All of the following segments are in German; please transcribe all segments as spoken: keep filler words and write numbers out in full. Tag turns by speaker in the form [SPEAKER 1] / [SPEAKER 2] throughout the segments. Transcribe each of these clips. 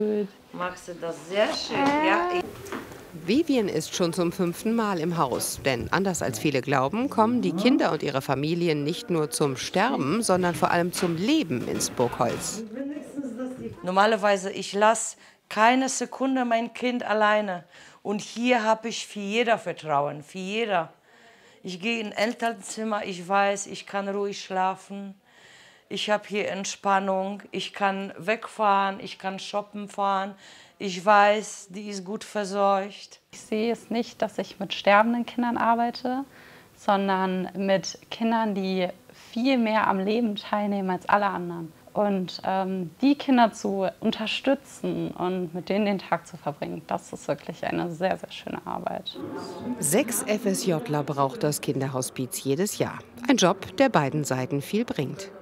[SPEAKER 1] Gut.
[SPEAKER 2] Magst du das sehr schön? Ja.
[SPEAKER 3] Vivian ist schon zum fünften Mal im Haus. Denn anders als viele glauben, kommen die Kinder und ihre Familien nicht nur zum Sterben, sondern vor allem zum Leben ins Burgholz.
[SPEAKER 2] Normalerweise, ich lasse keine Sekunde mein Kind alleine. Und hier habe ich für jeder Vertrauen, für jeder. Ich gehe in Elternzimmer, ich weiß, ich kann ruhig schlafen. Ich habe hier Entspannung, ich kann wegfahren, ich kann shoppen fahren. Ich weiß, die ist gut versorgt.
[SPEAKER 1] Ich sehe es nicht, dass ich mit sterbenden Kindern arbeite, sondern mit Kindern, die viel mehr am Leben teilnehmen als alle anderen. Und ähm, die Kinder zu unterstützen und mit denen den Tag zu verbringen, das ist wirklich eine sehr, sehr schöne Arbeit.
[SPEAKER 3] Sechs FSJler braucht das Kinderhospiz jedes Jahr. Ein Job, der beiden Seiten viel bringt.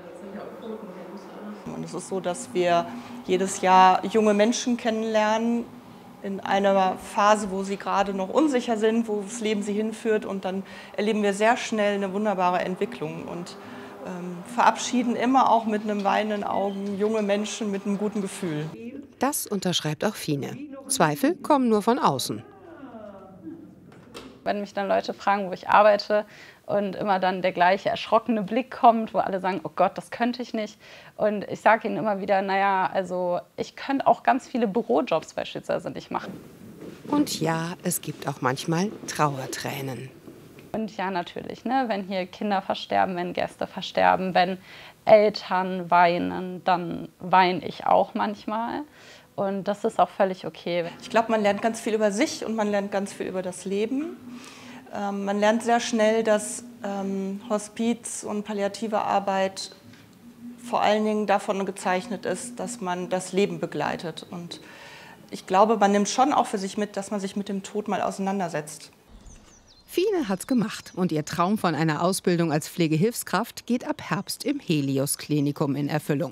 [SPEAKER 4] Und es ist so, dass wir jedes Jahr junge Menschen kennenlernen in einer Phase, wo sie gerade noch unsicher sind, wo das Leben sie hinführt. Und dann erleben wir sehr schnell eine wunderbare Entwicklung und ähm, verabschieden immer auch mit einem weinenden Augen junge Menschen mit einem guten Gefühl.
[SPEAKER 3] Das unterschreibt auch Fine. Zweifel kommen nur von außen.
[SPEAKER 1] Wenn mich dann Leute fragen, wo ich arbeite und immer dann der gleiche erschrockene Blick kommt, wo alle sagen, oh Gott, das könnte ich nicht. Und ich sage ihnen immer wieder, naja, also ich könnte auch ganz viele Bürojobs beispielsweise nicht machen.
[SPEAKER 3] Und ja, es gibt auch manchmal Trauertränen.
[SPEAKER 1] Und ja, natürlich, ne, wenn hier Kinder versterben, wenn Gäste versterben, wenn Eltern weinen, dann weine ich auch manchmal. Und das ist auch völlig okay.
[SPEAKER 4] Ich glaube, man lernt ganz viel über sich und man lernt ganz viel über das Leben. Ähm, man lernt sehr schnell, dass ähm, Hospiz und palliative Arbeit vor allen Dingen davon gezeichnet ist, dass man das Leben begleitet. Und ich glaube, man nimmt schon auch für sich mit, dass man sich mit dem Tod mal auseinandersetzt.
[SPEAKER 3] Fine hat's gemacht und ihr Traum von einer Ausbildung als Pflegehilfskraft geht ab Herbst im Helios-Klinikum in Erfüllung.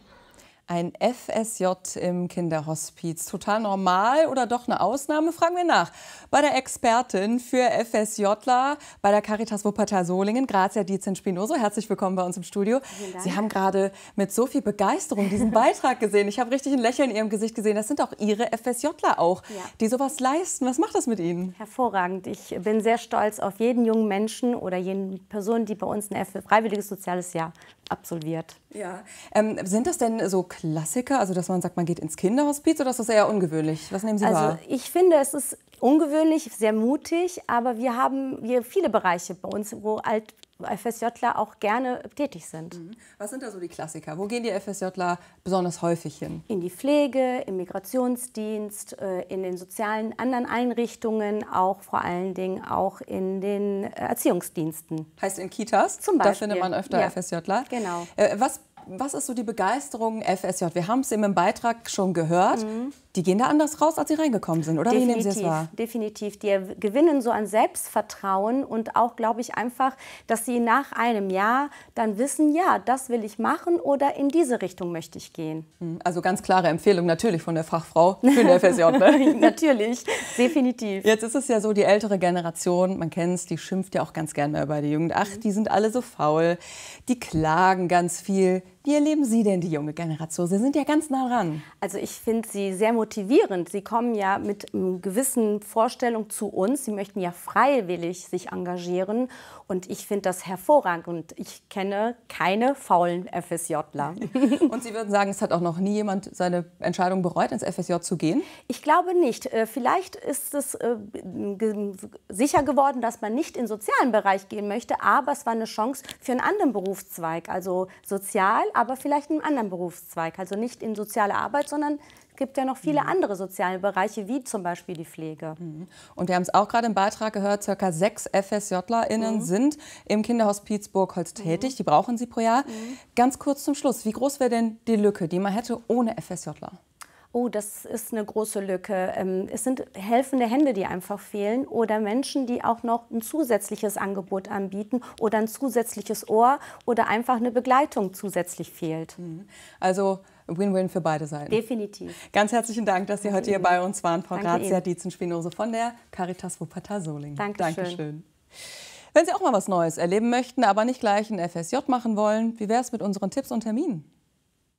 [SPEAKER 5] Ein F S J im Kinderhospiz. Total normal oder doch eine Ausnahme? Fragen wir nach. Bei der Expertin für FSJler bei der Caritas Wuppertal Solingen, Grazia Dietzen-Spinoso. Herzlich willkommen bei uns im Studio. Sie haben gerade mit so viel Begeisterung diesen Beitrag gesehen. Ich habe richtig ein Lächeln in Ihrem Gesicht gesehen. Das sind auch Ihre FSJler auch, ja, die sowas leisten. Was macht das mit Ihnen?
[SPEAKER 6] Hervorragend. Ich bin sehr stolz auf jeden jungen Menschen oder jede Person, die bei uns ein freiwilliges soziales Jahr absolviert.
[SPEAKER 5] Ja. Ähm, sind das denn so Klassiker, also dass man sagt, man geht ins Kinderhospiz, oder ist das eher ungewöhnlich? Was nehmen Sie
[SPEAKER 6] also,
[SPEAKER 5] wahr?
[SPEAKER 6] Also ich finde, es ist ungewöhnlich, sehr mutig, aber wir haben wir viele Bereiche bei uns, wo alt FSJler auch gerne tätig sind.
[SPEAKER 5] Was sind da so die Klassiker? Wo gehen die FSJler besonders häufig hin?
[SPEAKER 6] In die Pflege, im Migrationsdienst, in den sozialen anderen Einrichtungen, auch vor allen Dingen auch in den Erziehungsdiensten.
[SPEAKER 5] Heißt in Kitas?
[SPEAKER 6] Zum Beispiel.
[SPEAKER 5] Da findet man öfter
[SPEAKER 6] ja.
[SPEAKER 5] FSJler.
[SPEAKER 6] Genau.
[SPEAKER 5] Äh, was, was ist so die Begeisterung F S J? Wir haben es eben im Beitrag schon gehört. Mhm. Die gehen da anders raus, als sie reingekommen sind, oder?
[SPEAKER 6] Definitiv,
[SPEAKER 5] wie nehmen Sie es wahr?
[SPEAKER 6] Definitiv. Die gewinnen so an Selbstvertrauen und auch, glaube ich, einfach, dass sie nach einem Jahr dann wissen, ja, das will ich machen oder in diese Richtung möchte ich gehen.
[SPEAKER 5] Also ganz klare Empfehlung natürlich von der Fachfrau für den F S J. Ne?
[SPEAKER 6] Natürlich, definitiv.
[SPEAKER 5] Jetzt ist es ja so, die ältere Generation, man kennt es, die schimpft ja auch ganz gerne über die Jugend. Ach, die sind alle so faul, die klagen ganz viel. Wie erleben Sie denn die junge Generation? Sie sind ja ganz nah dran.
[SPEAKER 6] Also ich finde sie sehr motivierend. Sie kommen ja mit einer gewissen Vorstellung zu uns. Sie möchten ja freiwillig sich engagieren. Und ich finde das hervorragend. Und ich kenne keine faulen FSJler.
[SPEAKER 5] Und Sie würden sagen, es hat auch noch nie jemand seine Entscheidung bereut, ins F S J zu gehen?
[SPEAKER 6] Ich glaube nicht. Vielleicht ist es sicher geworden, dass man nicht in den sozialen Bereich gehen möchte. Aber es war eine Chance für einen anderen Berufszweig. Also sozial, aber vielleicht in einem anderen Berufszweig. Also nicht in soziale Arbeit, sondern es gibt ja noch viele mhm. andere soziale Bereiche, wie zum Beispiel die Pflege.
[SPEAKER 5] Mhm. Und wir haben es auch gerade im Beitrag gehört, circa sechs FSJlerInnen mhm. sind im Kinderhospiz Burgholz tätig. Mhm. Die brauchen Sie pro Jahr. Mhm. Ganz kurz zum Schluss, wie groß wäre denn die Lücke, die man hätte ohne FSJler?
[SPEAKER 6] Oh, das ist eine große Lücke. Es sind helfende Hände, die einfach fehlen, oder Menschen, die auch noch ein zusätzliches Angebot anbieten oder ein zusätzliches Ohr oder einfach eine Begleitung zusätzlich fehlt.
[SPEAKER 5] Also Win-Win für beide Seiten.
[SPEAKER 6] Definitiv.
[SPEAKER 5] Ganz herzlichen Dank, dass Sie heute hier bei uns waren, Frau
[SPEAKER 6] Danke
[SPEAKER 5] Grazia Dietzen-Spinoso von der Caritas Wuppertal Solingen.
[SPEAKER 6] Dankeschön.
[SPEAKER 5] Dankeschön. Wenn Sie auch mal was Neues erleben möchten, aber nicht gleich ein F S J machen wollen, wie wäre es mit unseren Tipps und Terminen?